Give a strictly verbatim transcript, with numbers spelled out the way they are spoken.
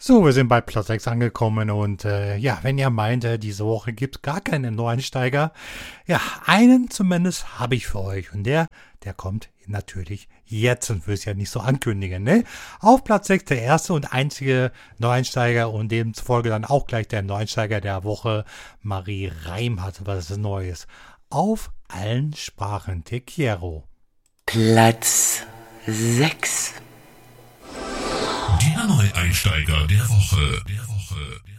So, wir sind bei Platz sechs angekommen und äh, ja, wenn ihr meint, äh, diese Woche gibt gar keinen Neueinsteiger, ja, einen zumindest habe ich für euch und der, der kommt natürlich jetzt und will es ja nicht so ankündigen, ne? Auf Platz sechs der erste und einzige Neueinsteiger und demzufolge dann auch gleich der Neueinsteiger der Woche, Marie Reim hat was Neues. Auf allen Sprachen, Te quiero. Platz sechs. Der Neueinsteiger der Woche. Der Woche. Der